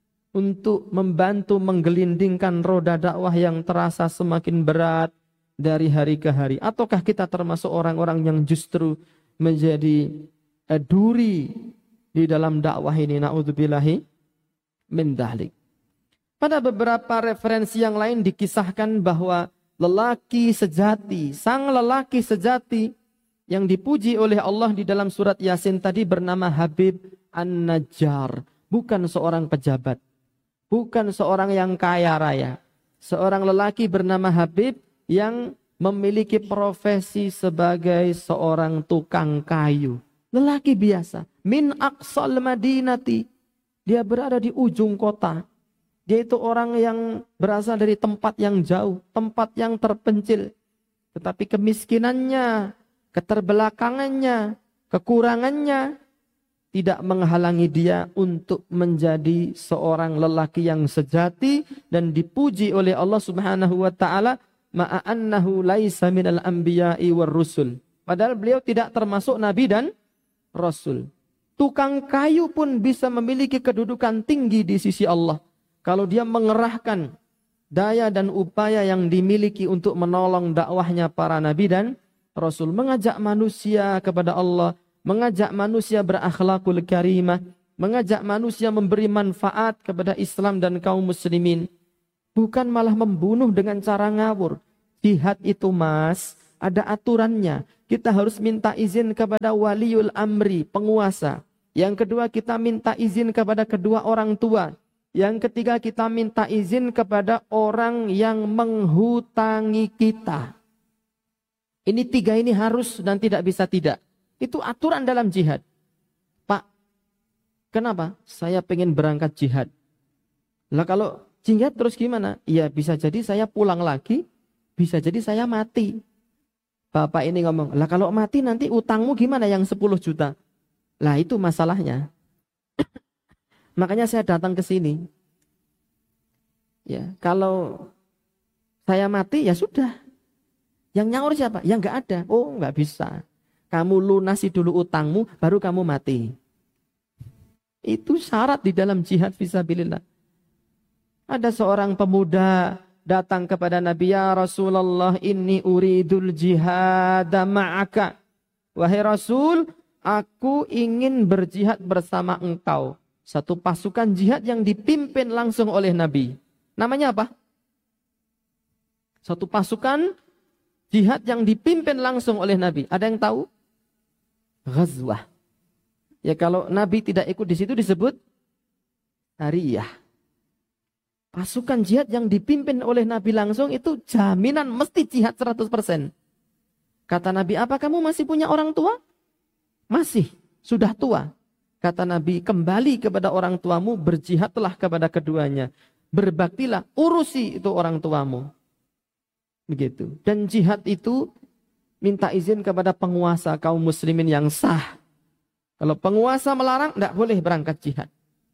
A: untuk membantu menggelindingkan roda dakwah yang terasa semakin berat dari hari ke hari. Ataukah kita termasuk orang-orang yang justru menjadi duri di dalam dakwah ini? Na'udzubillahi min dhalik. Pada beberapa referensi yang lain dikisahkan bahwa lelaki sejati, sang lelaki sejati yang dipuji oleh Allah di dalam surat Yasin tadi bernama Habib An-Najjar. Bukan seorang pejabat, bukan seorang yang kaya raya. Seorang lelaki bernama Habib yang memiliki profesi sebagai seorang tukang kayu. Lelaki biasa. Min aqsal madinati. Dia berada di ujung kota. Dia itu orang yang berasal dari tempat yang jauh, tempat yang terpencil. Tetapi kemiskinannya, keterbelakangannya, kekurangannya tidak menghalangi dia untuk menjadi seorang lelaki yang sejati dan dipuji oleh Allah Subhanahu wa taala, ma'annahu laisa minal anbiya'i war rusul. Padahal beliau tidak termasuk nabi dan rasul. Tukang kayu pun bisa memiliki kedudukan tinggi di sisi Allah. Kalau dia mengerahkan daya dan upaya yang dimiliki untuk menolong dakwahnya para nabi dan rasul. Mengajak manusia kepada Allah. Mengajak manusia berakhlakul karimah. Mengajak manusia memberi manfaat kepada Islam dan kaum muslimin. bukan malah membunuh dengan cara ngawur. Jihad itu mas, ada aturannya. Kita harus minta izin kepada waliul amri, penguasa. Yang kedua kita minta izin kepada kedua orang tua. Yang ketiga kita minta izin kepada orang yang menghutangi kita. Ini tiga ini harus dan tidak bisa tidak. Itu aturan dalam jihad. Pak, kenapa? Saya pengen berangkat jihad. Lah kalau jihad terus gimana? Ya bisa jadi saya pulang lagi, bisa jadi saya mati. Bapak ini ngomong, lah kalau mati nanti utangmu gimana yang 10 juta? Lah itu masalahnya. Makanya saya datang ke sini. Ya, kalau saya mati ya sudah. Yang nyaur siapa? Ya nggak ada. Oh nggak bisa. Kamu lunasi dulu utangmu, baru kamu mati. Itu syarat di dalam jihad fisabilillah. Ada seorang pemuda datang kepada Nabi, ya Rasulullah, inni uridul jihad ma'aka. Wahai Rasul, aku ingin berjihad bersama engkau. Satu pasukan jihad yang dipimpin langsung oleh Nabi. Namanya apa? Satu pasukan jihad yang dipimpin langsung oleh Nabi. Ada yang tahu? Ghazwah. Ya kalau Nabi tidak ikut di situ disebut Sariyah. Pasukan jihad yang dipimpin oleh Nabi langsung itu jaminan mesti jihad 100%. Kata Nabi, apa kamu masih punya orang tua? Masih, sudah tua. Kata Nabi, kembali kepada orang tuamu, berjihadlah kepada keduanya. Berbaktilah, urusi itu orang tuamu. Begitu. Dan jihad itu minta izin kepada penguasa kaum muslimin yang sah. Kalau penguasa melarang, tidak boleh berangkat jihad.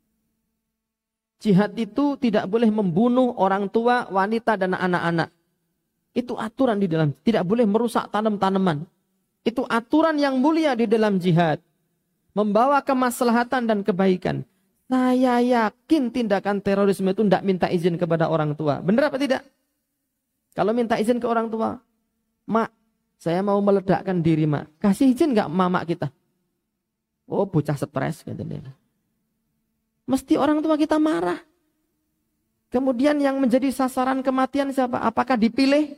A: Jihad itu tidak boleh membunuh orang tua, wanita, dan anak-anak. Itu aturan di dalam. Tidak boleh merusak tanam-tanaman. Itu aturan yang mulia di dalam jihad. Membawa kemaslahatan dan kebaikan. Saya yakin tindakan terorisme itu tidak minta izin kepada orang tua. Benar apa tidak? Kalau minta izin ke orang tua, mak, saya mau meledakkan diri mak. Kasih izin nggak mamak kita? Oh bocah stres katanya. Mesti orang tua kita marah. Kemudian yang menjadi sasaran kematian siapa? Apakah dipilih?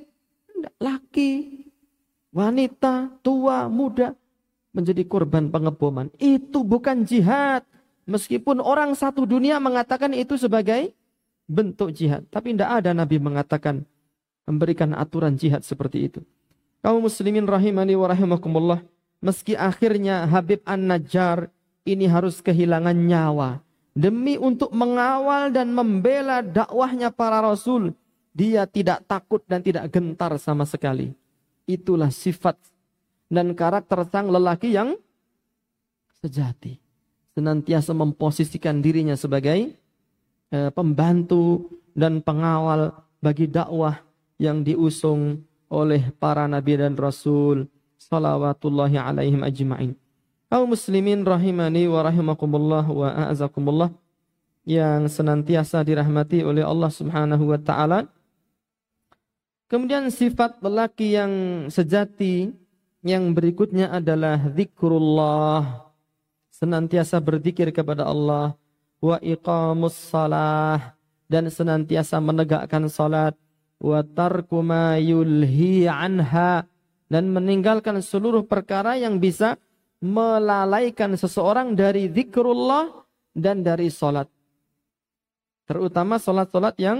A: Laki, wanita, tua, muda menjadi korban pengeboman. Itu bukan jihad. Meskipun orang satu dunia mengatakan itu sebagai bentuk jihad. Tapi tidak ada Nabi mengatakan, memberikan aturan jihad seperti itu. Kaum muslimin rahimani wa rahimakumullah. Meski akhirnya Habib An-Najjar ini harus kehilangan nyawa. Demi untuk mengawal dan membela dakwahnya para rasul. Dia tidak takut dan tidak gentar sama sekali. Itulah sifat dan karakter sang lelaki yang sejati. Senantiasa memposisikan dirinya sebagai pembantu dan pengawal bagi dakwah yang diusung oleh para nabi dan rasul salawatullahi alaihim ajma'in. Kaum muslimin rahimani wa rahimakumullah wa a'azakumullah yang senantiasa dirahmati oleh Allah Subhanahu wa taala. Kemudian sifat lelaki yang sejati yang berikutnya adalah zikrullah. Senantiasa berzikir kepada Allah, wa iqamus salah, dan senantiasa menegakkan salat, wa tarku ma yulhi anha, dan meninggalkan seluruh perkara yang bisa melalaikan seseorang dari zikrullah dan dari salat. Terutama salat-salat yang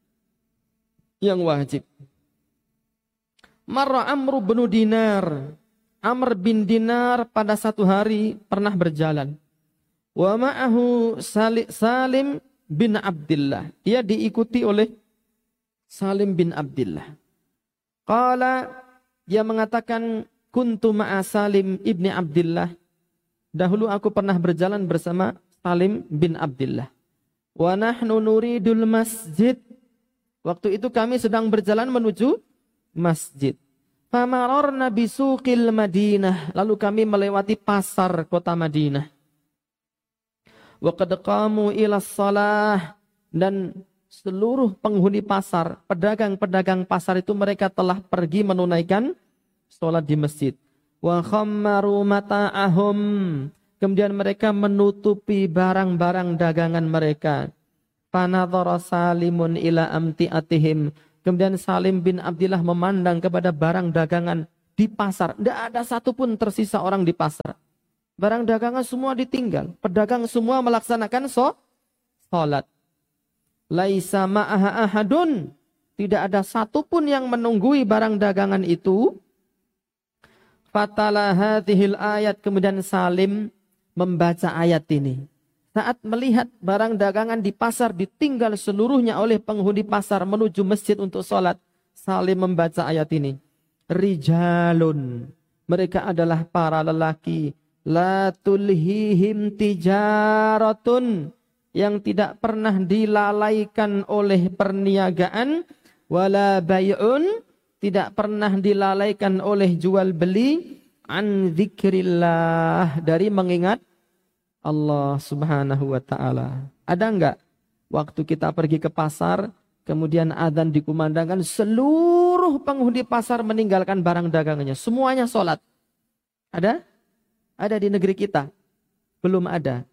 A: wajib. Marra Amr bin Dinar. Amr bin Dinar pada satu hari pernah berjalan. Wa ma'ahu Salim bin Abdullah. Dia diikuti oleh Salim bin Abdullah. Qala, dia mengatakan, kuntu ma'a Salim ibni Abdullah. Dahulu aku pernah berjalan bersama Salim bin Abdullah. Wa nahnu nuridul masjid. Waktu itu kami sedang berjalan menuju masjid. Famarorna bisuqil Madinah. Lalu kami melewati pasar kota Madinah. Wa qad qamu ila shalah. Dan seluruh penghuni pasar, pedagang-pedagang pasar itu mereka telah pergi menunaikan sholat di masjid. Wa khammaru mata'ahum. Kemudian mereka menutupi barang-barang dagangan mereka. Fanadhara Salimun ila amti'atihim. Kemudian Salim bin Abdillah memandang kepada barang dagangan di pasar. Tidak ada satupun tersisa orang di pasar. Barang dagangan semua ditinggal. Pedagang semua melaksanakan sholat. Laisa ma'aha ahadun. Tidak ada satupun yang menunggui barang dagangan itu. Fatala hadhil ayat. Kemudian Salim membaca ayat ini. Saat melihat barang dagangan di pasar ditinggal seluruhnya oleh penghuni pasar menuju masjid untuk sholat. Salim membaca ayat ini. Rijalun. Mereka adalah para lelaki. La tulhihim tijaratun. Yang tidak pernah dilalaikan oleh perniagaan. Wala bay'un. Tidak pernah dilalaikan oleh jual beli. An dzikrillah. Dari mengingat Allah subhanahu wa ta'ala. Ada enggak waktu kita pergi ke pasar, kemudian adzan dikumandangkan, seluruh penghuni pasar meninggalkan barang dagangannya. Semuanya sholat. Ada? Ada di negeri kita? Belum ada.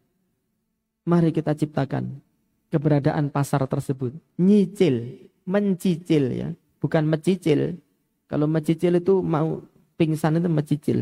A: Mari kita ciptakan keberadaan pasar tersebut. Nyicil, mencicil ya. Bukan mecicil. Kalau mecicil itu mau pingsan itu mecicil.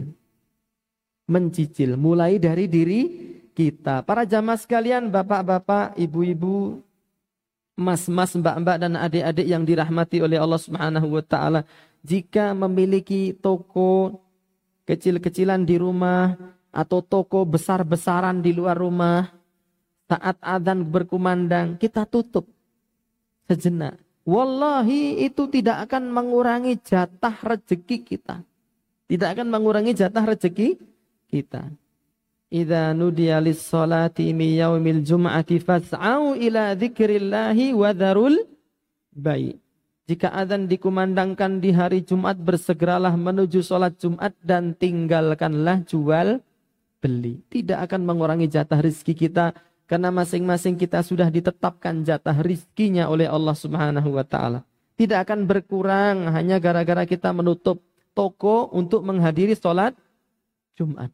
A: Mencicil. Mulai dari diri kita. Para jamaah sekalian, bapak-bapak, ibu-ibu, mas-mas, mbak-mbak dan adik-adik yang dirahmati oleh Allah Subhanahu wa taala, jika memiliki toko kecil-kecilan di rumah atau toko besar-besaran di luar rumah, saat adzan berkumandang, kita tutup sejenak. Wallahi itu tidak akan mengurangi jatah rezeki kita. Tidak akan mengurangi jatah rezeki kita. Idza nudiya lis-salati min yaumil jum'ati fas'au ila dzikrillahi wa dzarul bai'. Jika adzan dikumandangkan di hari Jumat, bersegeralah menuju salat Jumat dan tinggalkanlah jual beli. Tidak akan mengurangi jatah rezeki kita karena masing-masing kita sudah ditetapkan jatah rezekinya oleh Allah Subhanahu wa taala. Tidak akan berkurang hanya gara-gara kita menutup toko untuk menghadiri salat Jumat.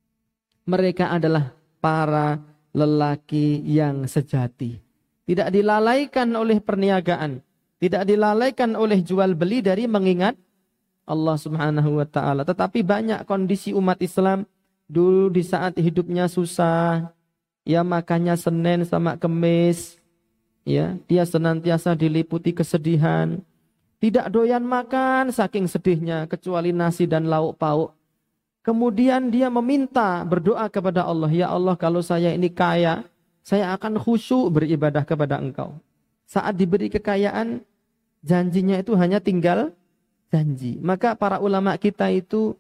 A: Mereka adalah para lelaki yang sejati. Tidak dilalaikan oleh perniagaan. Tidak dilalaikan oleh jual beli dari mengingat Allah Subhanahu wa ta'ala. Tetapi banyak kondisi umat Islam dulu di saat hidupnya susah. Ya makannya Senin sama Kemis. Ya, dia senantiasa diliputi kesedihan. Tidak doyan makan saking sedihnya kecuali nasi dan lauk pauk. Kemudian dia meminta, berdoa kepada Allah. Ya Allah, kalau saya ini kaya, saya akan khusyuk beribadah kepada Engkau. Saat diberi kekayaan, janjinya itu hanya tinggal janji. Maka para ulama kita itu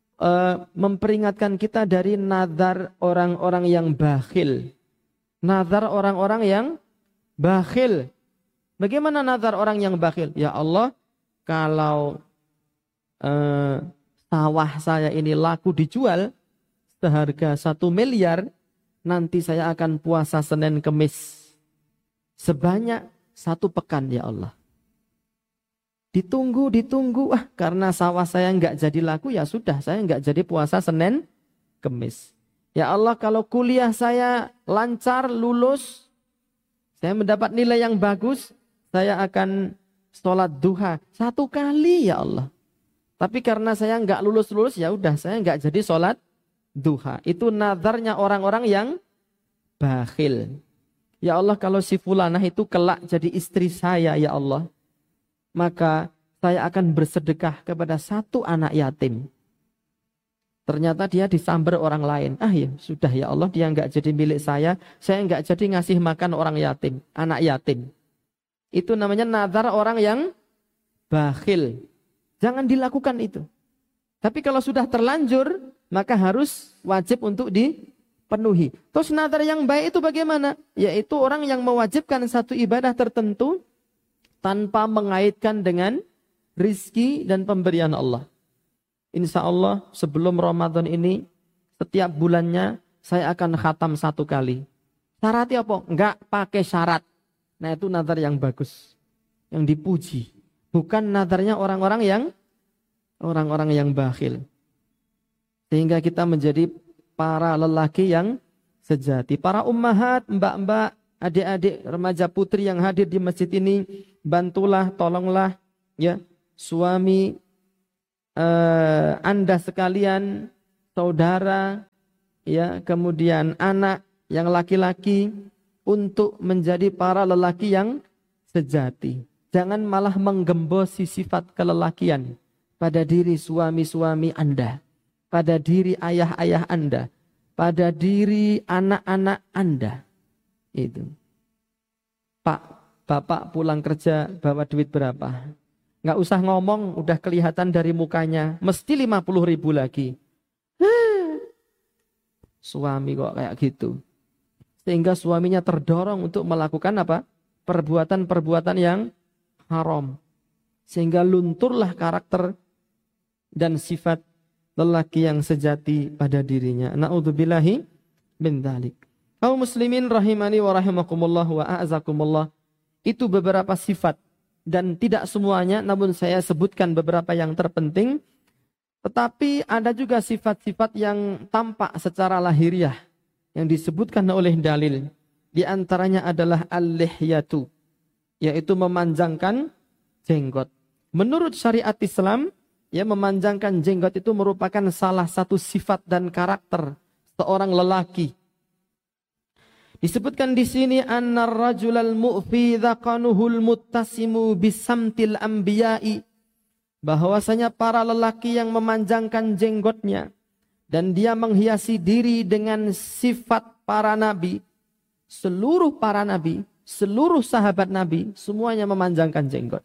A: memperingatkan kita dari nazar orang-orang yang bakhil. Nazar orang-orang yang bakhil. Bagaimana nazar orang yang bakhil? Ya Allah, kalau sawah saya ini laku dijual seharga 1 miliar, nanti saya akan puasa Senin Kemis sebanyak 1 pekan ya Allah. Ditunggu, karena sawah saya nggak jadi laku, ya sudah, saya nggak jadi puasa Senin Kemis. Ya Allah, kalau kuliah saya lancar, lulus, saya mendapat nilai yang bagus, saya akan sholat duha 1 kali ya Allah. Tapi karena saya nggak lulus-lulus, ya udah saya nggak jadi sholat duha. Itu nazarnya orang-orang yang bakhil. Ya Allah, kalau si fulanah itu kelak jadi istri saya ya Allah, maka saya akan bersedekah kepada 1 anak yatim. Ternyata dia disamber orang lain. Ah ya sudah ya Allah, dia nggak jadi milik saya nggak jadi ngasih makan orang yatim, anak yatim. Itu namanya nazar orang yang bakhil. Jangan dilakukan itu. Tapi kalau sudah terlanjur, maka harus wajib untuk dipenuhi. Terus nazar yang baik itu bagaimana? Yaitu orang yang mewajibkan satu ibadah tertentu tanpa mengaitkan dengan rizki dan pemberian Allah. Insya Allah sebelum Ramadan ini, setiap bulannya saya akan khatam 1 kali. Syaratnya apa? Enggak pakai syarat. Nah itu nazar yang bagus, yang dipuji. Bukan nazarnya orang-orang yang bakhil. Sehingga kita menjadi para lelaki yang sejati. Para ummahat, mbak-mbak, adik-adik remaja putri yang hadir di masjid ini, bantulah, tolonglah ya suami Anda sekalian, saudara, ya, kemudian anak yang laki-laki untuk menjadi para lelaki yang sejati. Jangan malah menggembosi sifat kelelakian pada diri suami-suami Anda, pada diri ayah-ayah Anda, pada diri anak-anak Anda. Itu. Pak, bapak pulang kerja bawa duit berapa? Nggak usah ngomong, udah kelihatan dari mukanya. Mesti 50.000 lagi. Suami kok kayak gitu. Sehingga suaminya terdorong untuk melakukan apa? Perbuatan-perbuatan yang haram. Sehingga lunturlah karakter dan sifat lelaki yang sejati pada dirinya. Na'udzubillahi min dzalik. Kaum muslimin rahimani wa rahimakumullah wa a'azakumullah. Itu beberapa sifat. Dan tidak semuanya, namun saya sebutkan beberapa yang terpenting. Tetapi ada juga sifat-sifat yang tampak secara lahiriah yang disebutkan oleh dalil. Di antaranya adalah al-lihyatu, yaitu memanjangkan jenggot. Menurut syariat Islam, ya, memanjangkan jenggot itu merupakan salah satu sifat dan karakter seorang lelaki. Disebutkan di sini annar rajulal mu'fi dhaqanuhul muttasimu bisamtil anbiya'i, bahwasanya para lelaki yang memanjangkan jenggotnya dan dia menghiasi diri dengan sifat para nabi, seluruh para nabi, seluruh sahabat nabi semuanya memanjangkan jenggot.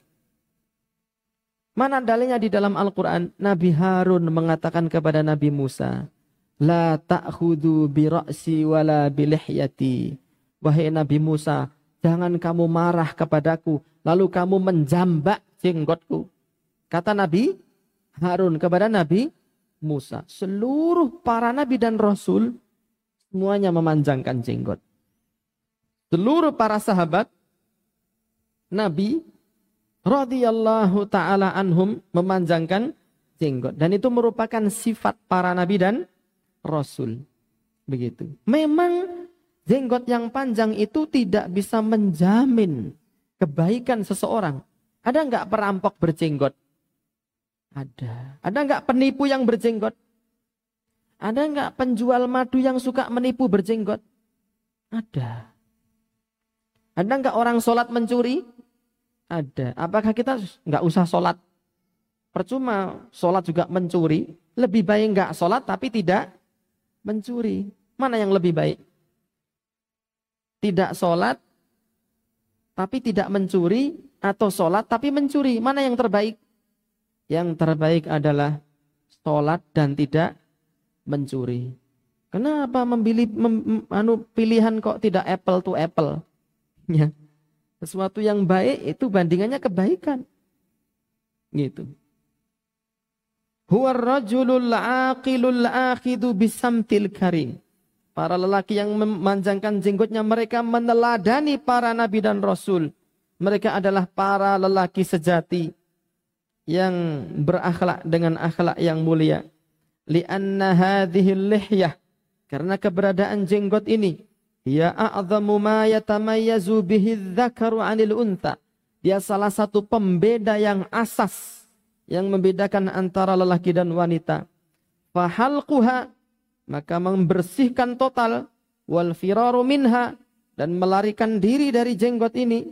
A: Mana dalilnya di dalam Al-Quran? Nabi Harun mengatakan kepada Nabi Musa, la ta'khudu bi ra'si wala bi lihyati. Wahai Nabi Musa, jangan kamu marah kepadaku lalu kamu menjambak jenggotku. Kata Nabi Harun kepada Nabi Musa. Seluruh para nabi dan rasul semuanya memanjangkan jenggot. Seluruh para sahabat Nabi radhiyallahu ta'ala anhum memanjangkan jenggot. Dan itu merupakan sifat para nabi dan rasul. Begitu. Memang jenggot yang panjang itu tidak bisa menjamin kebaikan seseorang. Ada enggak perampok berjenggot? Ada. Ada enggak penipu yang berjenggot? Ada enggak penjual madu yang suka menipu berjenggot? Ada. Ada enggak orang sholat mencuri? Ada. Apakah kita enggak usah sholat? Percuma sholat juga mencuri. Lebih baik enggak sholat tapi tidak mencuri. Mana yang lebih baik? Tidak sholat tapi tidak mencuri, atau sholat tapi mencuri? Mana yang terbaik? Yang terbaik adalah sholat dan tidak mencuri. Kenapa memilih pilihan kok tidak apple to apple? Ya. Sesuatu yang baik itu bandingannya kebaikan. Gitu. Huwar rajulul aqilul akhidu bisamtil karim. Para lelaki yang memanjangkan jenggotnya, mereka meneladani para nabi dan rasul. Mereka adalah para lelaki sejati yang berakhlak dengan akhlak yang mulia. Lianna hadhil lihyah, karena keberadaan jenggot ini, ya a'zamu ma yatamayyazu bihi dzakaru 'anil untha. Dia salah satu pembeda yang asas yang membedakan antara lelaki dan wanita. Fahalquha, maka membersihkan total, wal firaru minha, dan melarikan diri dari jenggot ini.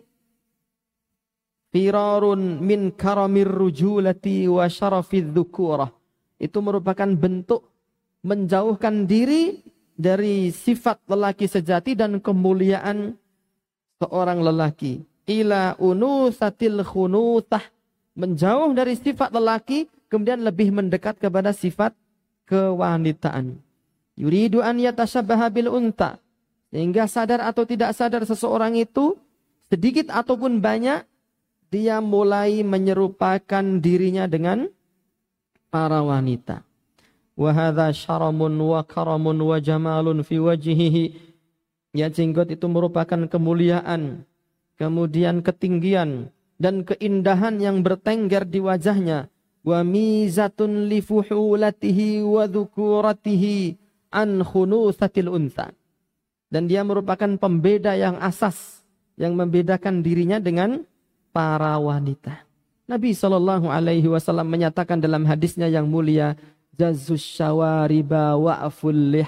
A: Firarun min karamir rujulati wa syarafidz dzukurah. Itu merupakan bentuk menjauhkan diri dari sifat lelaki sejati dan kemuliaan seorang lelaki. Ila unusatil khunuthah, menjauh dari sifat lelaki, kemudian lebih mendekat kepada sifat kewanitaan. Yuridu an yatashabbaha bil unta, sehingga sadar atau tidak sadar seseorang itu, sedikit ataupun banyak, dia mulai menyerupakan dirinya dengan para wanita. Wa hadza syaramun wa karamun wa jamalun fi wajhihi. Ya, jenggot itu merupakan kemuliaan, kemudian ketinggian dan keindahan yang bertengger di wajahnya. Wa mizatun li fuhulatihi wa dzukuratihi an khunutsatil untha. dan dia merupakan pembeda yang asas yang membedakan dirinya dengan para wanita. Nabi SAW menyatakan dalam hadisnya yang mulia, jazus syawariba wa'ful